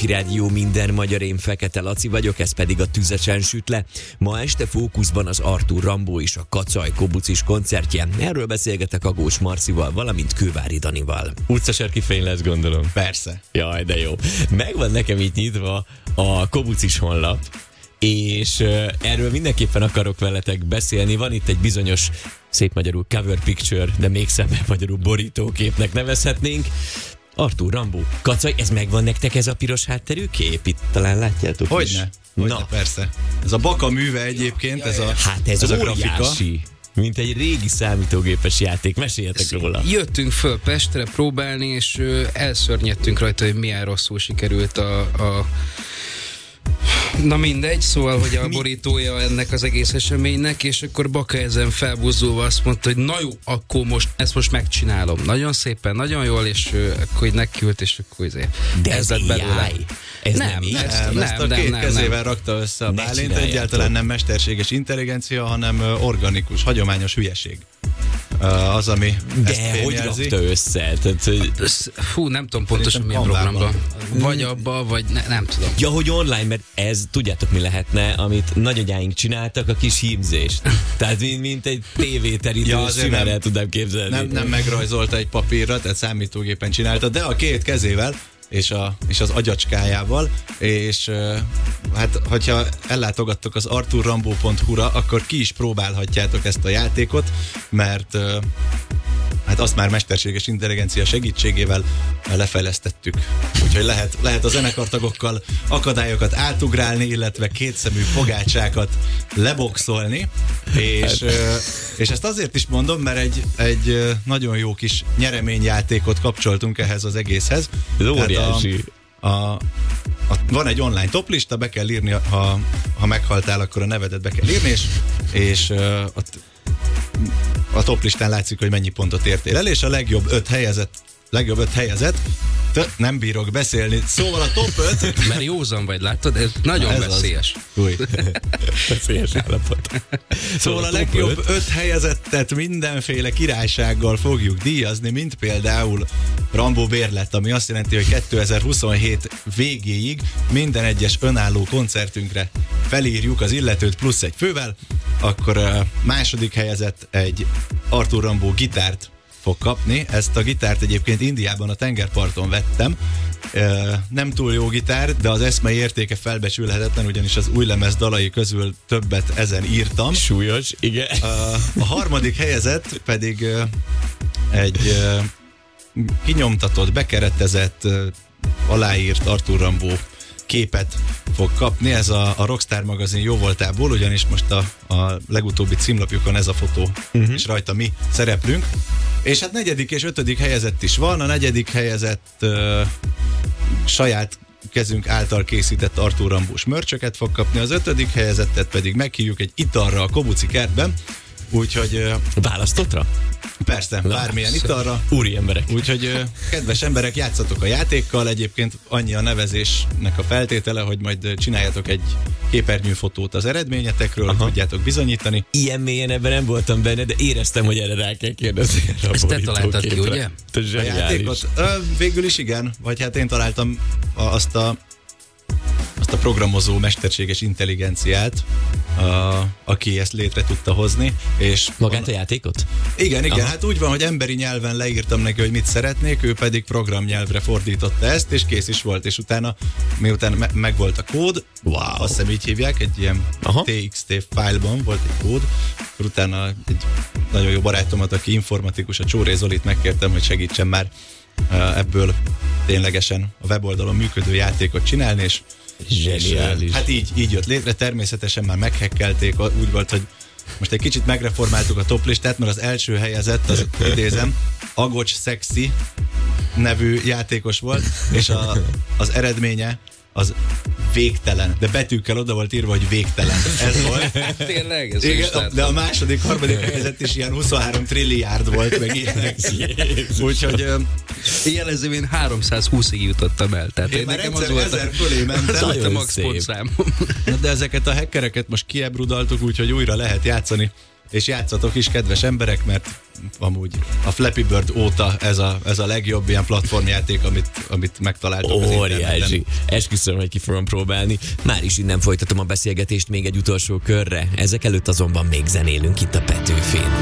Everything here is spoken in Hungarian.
Petőfi Rádió, minden magyar, én Fekete Laci vagyok, ez pedig a Tüzesen süt le. Ma este fókuszban az Arthur Rimbaud és a Kacaj Kobucis koncertje. Erről beszélgetek Agós Marcival, valamint Kővári Danival. Utcasarki fény lesz, gondolom. Persze. Jaj, de jó. Megvan nekem itt nyitva a Kobucis honlap, és erről mindenképpen akarok veletek beszélni. Van itt egy bizonyos, szép magyarul cover picture, de még szebb magyarul borítóképnek nevezhetnénk. Arthur Rimbaud, Kacaj, ez megvan nektek, ez a piros hátterű kép? Itt talán látjátok is. Hogyne, persze. Ez a Baka műve egyébként, ez ez a grafika. Óriási. Mint egy régi számítógépes játék. Meséljetek róla. Jöttünk föl Pestre próbálni, és elszörnyedtünk rajta, hogy milyen rosszul sikerült a na mindegy, szóval, hogy a borítója ennek az egész eseménynek, és akkor Baka ezen felbuzdulva azt mondta, hogy na jó, akkor ezt most megcsinálom. Nagyon szépen, nagyon jól, és akkor így nekiült, és akkor ez lett belőle. Ez nem ezt a két kezével rakta össze a Bálint, egyáltalán nem mesterséges intelligencia, hanem organikus, hagyományos hülyeség. Az, ami de hogy rakta össze? Fú, nem tudom pontosan milyen programban. Vagy abba, vagy nem tudom. Ja, hogy online, mert ez, tudjátok mi lehetne, amit nagyagyáink csináltak, a kis hímzést. Tehát mint egy tévéterítő, simán el tudnám képzelni. Nem megrajzolta egy papírra, tehát számítógépen csinálta, de a két kezével és az agyacskájával, és hát, hogyha ellátogattok az arthurrimbaud.hu-ra, akkor ki is próbálhatjátok ezt a játékot, mert hát azt már mesterséges intelligencia segítségével lefejlesztettük. Úgyhogy lehet a zenekartagokkal akadályokat átugrálni, illetve kétszemű pogácsákat leboxolni, és ezt azért is mondom, mert egy nagyon jó kis nyereményjátékot kapcsoltunk ehhez az egészhez. Ez óriási. Van egy online toplista, be kell írni, ha meghaltál, akkor a nevedet be kell írni, és a toplistán látszik, hogy mennyi pontot értél el, és a legjobb öt helyezett, nem bírok beszélni, szóval a top 5... Mert józan vagy, látod? Ez nagyon veszélyes. Veszélyes állapot. Szóval a legjobb 5 helyezettet mindenféle királysággal fogjuk díjazni, mint például Rimbaud bérlet, ami azt jelenti, hogy 2027 végéig minden egyes önálló koncertünkre felírjuk az illetőt plusz egy fővel, akkor a második helyezett egy Arthur Rimbaud gitárt fog kapni. Ezt a gitárt egyébként Indiában a tengerparton vettem. Nem túl jó gitár, de az eszmei értéke felbecsülhetetlen, ugyanis az új lemez dalai közül többet ezen írtam. Súlyos, igen. A harmadik helyezett pedig egy kinyomtatott, bekeretezett, aláírt Arthur Rimbaud képet fog kapni. Ez a Rockstar magazin jóvoltából, ugyanis most a legutóbbi címlapjukon ez a fotó, és rajta mi szereplünk. És hát negyedik és ötödik helyezett is van. A negyedik helyezett saját kezünk által készített Arthur Rimbaud-s mörcsöket fog kapni, az ötödik helyezettet pedig meghívjuk egy italra a Kobuci kertben, úgyhogy... Választottra? Persze, bármilyen italra. Úri emberek. Úgyhogy kedves emberek, játszatok a játékkal, egyébként annyi a nevezésnek a feltétele, hogy majd csináljatok egy képernyőfotót az eredményetekről, tudjátok bizonyítani. Ilyen mélyen ebben nem voltam benne, de éreztem, hogy erre rá kell kérdezni. Ezt te találtad ki, ugye? A játékot? Végül is igen, vagy hát én találtam azt a programozó mesterséges intelligenciát, aki ezt létre tudta hozni. És magát a játékot? Igen, hát úgy van, hogy emberi nyelven leírtam neki, hogy mit szeretnék, ő pedig programnyelvre fordította ezt, és kész is volt, és utána, miután megvolt a kód, azt hiszem így hívják, egy ilyen TXT fájlban volt egy kód, akkor utána egy nagyon jó barátomat, aki informatikus, a Csóré Zolit megkértem, hogy segítsen már ebből ténylegesen a weboldalon működő játékot csinálni, és zseniális. Hát így jött létre, természetesen már meghekkelték, úgy volt, hogy most egy kicsit megreformáltuk a toplistát, mert az első helyezett, az idézem, Agocs Sexy nevű játékos volt, és az eredménye az végtelen, de betűkkel oda volt írva, hogy végtelen. Ez volt. Tényleg? Ez igen, de a második, harmadik helyezett is ilyen 23 trilliárd volt, meg ilyenek. Úgyhogy... Jelezőm, én 320-ig jutottam el. Tehát én már egyszer 1000 fölé mentem. Az a max pontszámom. De ezeket a hackereket most kiebrudaltuk, úgyhogy újra lehet játszani. és játszatok is, kedves emberek, mert amúgy a Flappy Bird óta ez a legjobb ilyen platformjáték, amit megtaláltok az interneten. Óriási. Esküszöm, hogy ki fogom próbálni. Már is innen folytatom a beszélgetést még egy utolsó körre. Ezek előtt azonban még zenélünk itt a Petőfén.